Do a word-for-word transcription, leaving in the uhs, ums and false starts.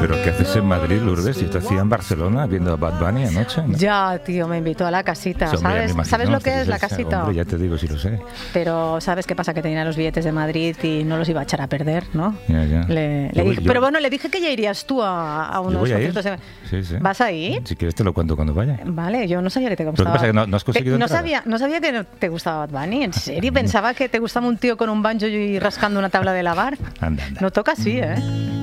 ¿Pero qué haces en Madrid, Lourdes? Yo te hacía en Barcelona viendo a Bad Bunny anoche, ¿no? Ya, tío, me invitó a la casita, Sí, hombre, ¿sabes? imagino, ¿Sabes lo que es la fíjese, casita? Hombre, ya te digo, si lo sé. Pero ¿sabes qué pasa? Que tenía los billetes de Madrid y no los iba a echar a perder, ¿no? Ya, ya. Le, le Yo voy- dije, yo- pero bueno, le dije que ya irías tú a, a Yo unos voy a ir. conciertos. de- Sí, sí. ¿Vas a ir? Si quieres te lo cuento cuando vaya. Vale, yo no sabía que te Lo que gustaba. pasa es que no- no has conseguido Pe- no entrada. sabía, no sabía que no te gustaba Bad Bunny, en serio. Pensaba que te gustaba un tío con un banjo y rascando una tabla de lavar. Anda, anda. No toca así, ¿eh?